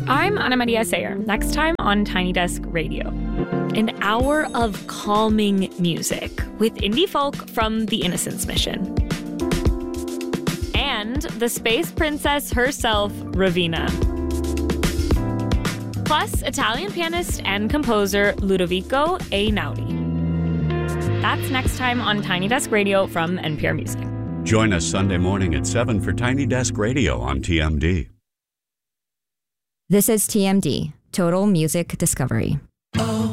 I'm Ana Maria Sayer. Next time on Tiny Desk Radio. An hour of calming music with indie folk from the Innocence Mission. And the space princess herself, Raveena. Plus, Italian pianist and composer Ludovico Einaudi. That's next time on Tiny Desk Radio from NPR Music. Join us Sunday morning at 7 for Tiny Desk Radio on TMD. This is TMD, Total Music Discovery.